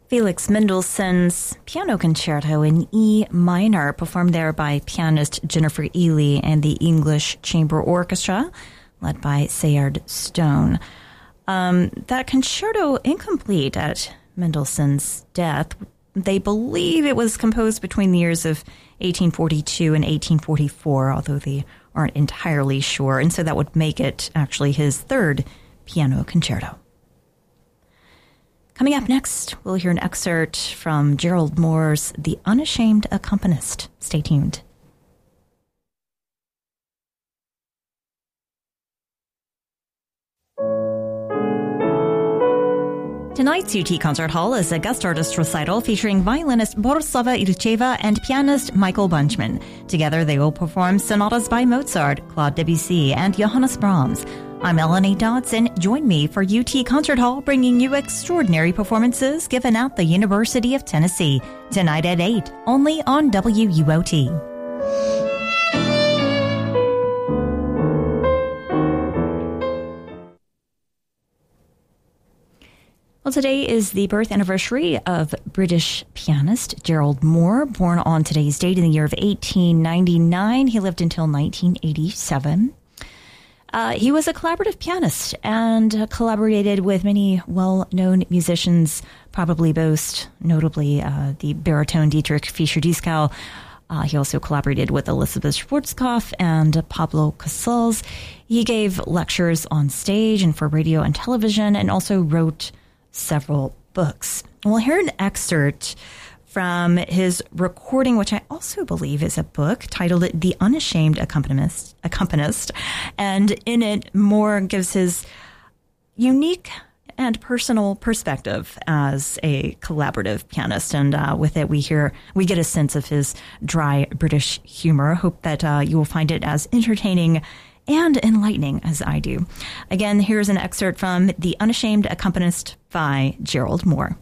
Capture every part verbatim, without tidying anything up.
Felix Mendelssohn's Piano Concerto in E minor, performed there by pianist Jennifer Ely and the English Chamber Orchestra, led by Sayard Stone. Um, that concerto incomplete at Mendelssohn's death. They believe it was composed between the years of eighteen forty-two and eighteen forty-four, although they aren't entirely sure. And so that would make it actually his third piano concerto. Coming up next, we'll hear an excerpt from Gerald Moore's The Unashamed Accompanist. Stay tuned. Tonight's U T Concert Hall is a guest artist recital featuring violinist Borislava Ilcheva and pianist Michael Bunchman. Together, they will perform sonatas by Mozart, Claude Debussy, and Johannes Brahms. I'm Melanie Dodson. Join me for U T Concert Hall, bringing you extraordinary performances given at the University of Tennessee. Tonight at eight, only on W U O T. Well, today is the birth anniversary of British pianist Gerald Moore, born on today's date in the year of eighteen ninety-nine. He lived until nineteen eighty-seven. Uh, he was a collaborative pianist and uh, collaborated with many well-known musicians, probably most notably uh, the baritone Dietrich Fischer-Dieskau. Uh, he also collaborated with Elizabeth Schwarzkopf and Pablo Casals. He gave lectures on stage and for radio and television, and also wrote several books. We'll hear an excerpt from his recording, which I also believe is a book, titled The Unashamed Accompanist, Accompanist. And in it, Moore gives his unique and personal perspective as a collaborative pianist. And uh, with it, we hear, we get a sense of his dry British humor. Hope that uh, you will find it as entertaining and enlightening as I do. Again, here's an excerpt from The Unashamed Accompanist by Gerald Moore.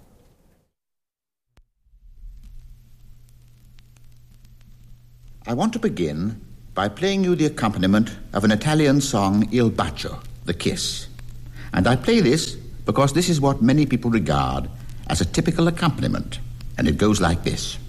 I want to begin by playing you the accompaniment of an Italian song, Il Bacio, the kiss. And I play this because this is what many people regard as a typical accompaniment, and it goes like this.